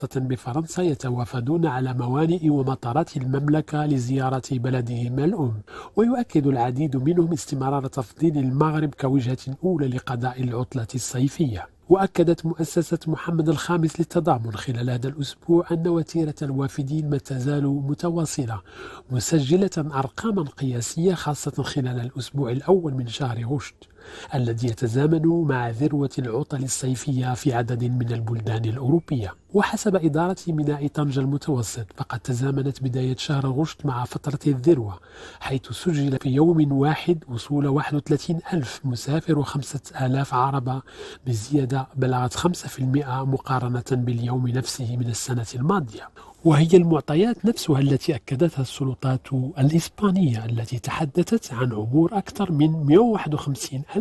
بفرنسا يتوافدون على موانئ ومطارات المملكة لزيارة بلدهم الأم، ويؤكد العديد منهم استمرار تفضيل المغرب كوجهة أولى لقضاء العطلة الصيفية. وأكدت مؤسسة محمد الخامس للتضامن خلال هذا الأسبوع أن وتيرة الوافدين ما تزال متواصلة، مسجلة أرقاما قياسية خاصة خلال الأسبوع الأول من شهر غشت الذي يتزامن مع ذروة العطل الصيفية في عدد من البلدان الأوروبية. وحسب إدارة ميناء طنجة المتوسط، فقد تزامنت بداية شهر غشت مع فترة الذروة، حيث سجل في يوم واحد وصول 31 ألف مسافر و5000 عربة، بزيادة بلغت 5% مقارنة باليوم نفسه من السنة الماضية. وهي المعطيات نفسها التي أكدتها السلطات الإسبانية، التي تحدثت عن عبور أكثر من 151 ألف